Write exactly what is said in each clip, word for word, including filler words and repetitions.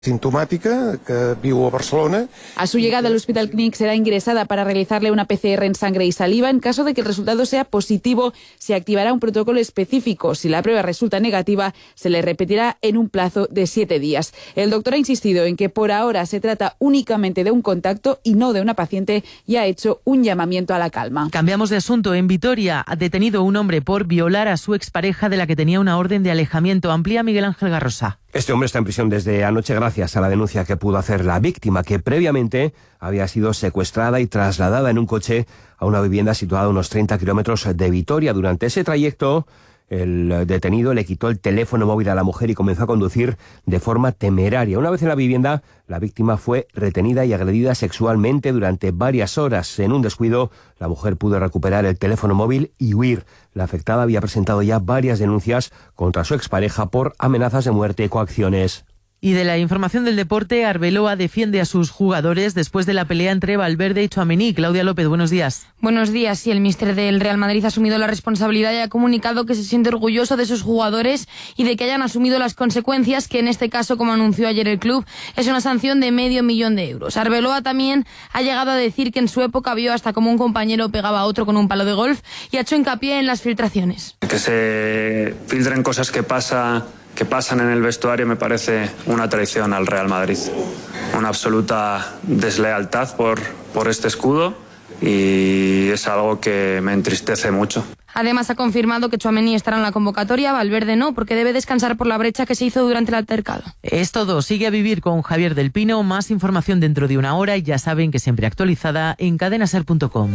Sintomática, que viu a Barcelona. A su llegada al Hospital Clínic será ingresada para realizarle una P C R en sangre y saliva. En caso de que el resultado sea positivo, se activará un protocolo específico. Si la prueba resulta negativa, se le repetirá en un plazo de siete días. El doctor ha insistido en que por ahora se trata únicamente de un contacto y no de una paciente y ha hecho un llamamiento a la calma. Cambiamos de asunto. En Vitoria ha detenido un hombre por violar a su expareja de la que tenía una orden de alejamiento. Amplía Miguel Ángel Garrosa. Este hombre está en prisión desde anoche gracias a la denuncia que pudo hacer la víctima, que previamente había sido secuestrada y trasladada en un coche a una vivienda situada a unos treinta kilómetros de Vitoria. Durante ese trayecto, el detenido le quitó el teléfono móvil a la mujer y comenzó a conducir de forma temeraria. Una vez en la vivienda, la víctima fue retenida y agredida sexualmente durante varias horas. En un descuido, la mujer pudo recuperar el teléfono móvil y huir. La afectada había presentado ya varias denuncias contra su expareja por amenazas de muerte y coacciones. Y de la información del deporte, Arbeloa defiende a sus jugadores después de la pelea entre Valverde y Tchouaméni. Claudia López, buenos días. Buenos días. Sí, el míster del Real Madrid ha asumido la responsabilidad y ha comunicado que se siente orgulloso de sus jugadores y de que hayan asumido las consecuencias, que en este caso, como anunció ayer el club, es una sanción de medio millón de euros. Arbeloa también ha llegado a decir que en su época vio hasta como un compañero pegaba a otro con un palo de golf y ha hecho hincapié en las filtraciones. Que se filtren cosas que pasa... que pasan en el vestuario me parece una traición al Real Madrid, una absoluta deslealtad por, por este escudo y es algo que me entristece mucho. Además ha confirmado que Tchouaméni estará en la convocatoria, Valverde no, porque debe descansar por la brecha que se hizo durante el altercado. Es todo. Sigue a vivir con Javier del Pino. Más información dentro de una hora y ya saben que siempre actualizada en cadena ser punto com.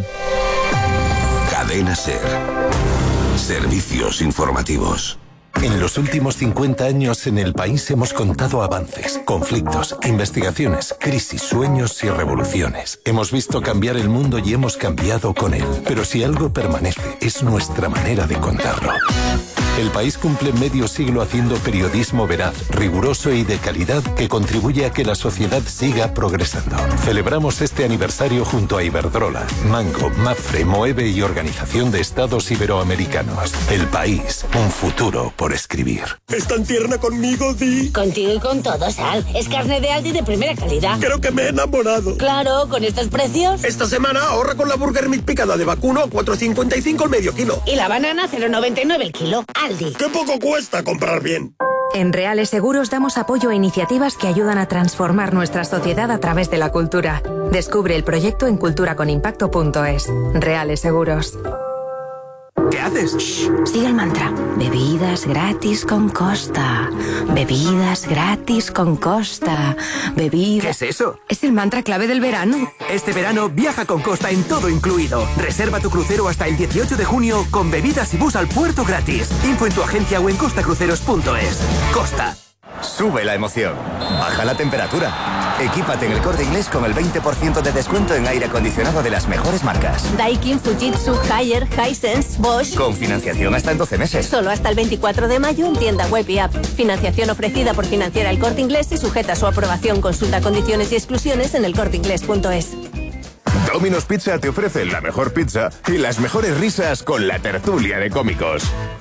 Cadena Ser. Servicios informativos. En los últimos cincuenta años en el país hemos contado avances, conflictos, investigaciones, crisis, sueños y revoluciones. Hemos visto cambiar el mundo y hemos cambiado con él. Pero si algo permanece, es nuestra manera de contarlo. El país cumple medio siglo haciendo periodismo veraz, riguroso y de calidad que contribuye a que la sociedad siga progresando. Celebramos este aniversario junto a Iberdrola, Mango, Mapfre, Moeve y Organización de Estados Iberoamericanos. El país, un futuro por escribir. ¿Es tan tierna conmigo, Di? Contigo y con todo, Sal. Es carne de Aldi de primera calidad. Creo que me he enamorado. Claro, con estos precios. Esta semana ahorra con la Burger Meat picada de vacuno a cuatro cincuenta y cinco el medio kilo. Y la banana cero noventa y nueve el kilo. Aldi. ¡Qué poco cuesta comprar bien! En Reales Seguros damos apoyo a iniciativas que ayudan a transformar nuestra sociedad a través de la cultura. Descubre el proyecto en cultura con impacto punto es. Reales Seguros. ¿Qué haces? Shh, sigue el mantra. Bebidas gratis con Costa. Bebidas gratis con Costa. Bebidas... ¿Qué es eso? Es el mantra clave del verano. Este verano viaja con Costa en todo incluido. Reserva tu crucero hasta el dieciocho de junio con bebidas y bus al puerto gratis. Info en tu agencia o en costa cruceros punto es. Costa. Sube la emoción. Baja la temperatura. Equípate en El Corte Inglés con el veinte por ciento de descuento en aire acondicionado de las mejores marcas. Daikin, Fujitsu, Haier, Hisense, Bosch. Con financiación hasta en doce meses. Solo hasta el veinticuatro de mayo en tienda web y app. Financiación ofrecida por Financiera El Corte Inglés y sujeta a su aprobación. Consulta condiciones y exclusiones en el corte inglés punto es. Domino's Pizza te ofrece la mejor pizza y las mejores risas con la tertulia de cómicos.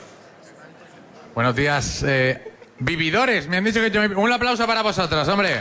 Buenos días, eh, vividores. Me han dicho que yo me... Un aplauso para vosotros, hombre.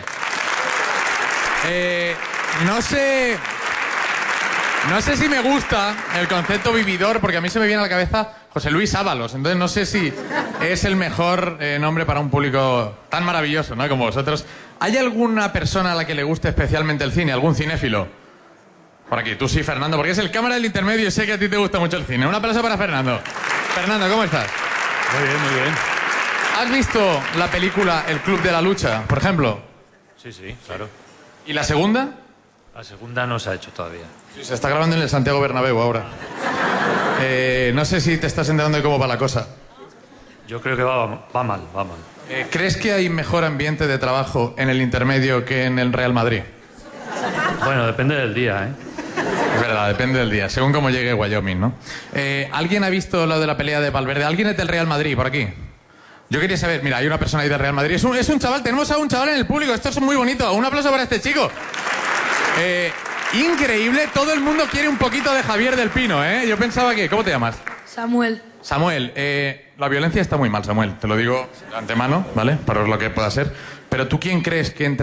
Eh, no sé... No sé si me gusta el concepto vividor, porque a mí se me viene a la cabeza José Luis Ábalos. Entonces no sé si es el mejor eh, nombre para un público tan maravilloso, ¿no?, como vosotros. ¿Hay alguna persona a la que le guste especialmente el cine? ¿Algún cinéfilo? Por aquí, tú sí, Fernando, porque es el cámara del intermedio y sé que a ti te gusta mucho el cine. Un aplauso para Fernando. Fernando, ¿cómo estás? Muy bien, muy bien. ¿Has visto la película El Club de la Lucha, por ejemplo? Sí, sí, claro. ¿Y la segunda? La segunda no se ha hecho todavía. Sí, se está grabando en el Santiago Bernabéu ahora. Eh, no sé si te estás enterando de cómo va la cosa. Yo creo que va, va mal, va mal. Eh, ¿Crees que hay mejor ambiente de trabajo en el intermedio que en el Real Madrid? Bueno, depende del día, ¿eh? Es verdad, depende del día, según cómo llegue Wyoming, ¿no? Eh, ¿Alguien ha visto lo de la pelea de Valverde? ¿Alguien es del Real Madrid por aquí? Yo quería saber, mira, hay una persona ahí del Real Madrid. Es un, es un chaval, tenemos a un chaval en el público, esto es muy bonito. Un aplauso para este chico. Eh, increíble, todo el mundo quiere un poquito de Javier del Pino, ¿eh? Yo pensaba que... ¿Cómo te llamas? Samuel. Samuel, eh, la violencia está muy mal, Samuel, te lo digo de antemano, ¿vale? Para lo que pueda ser. Pero ¿tú quién crees que entra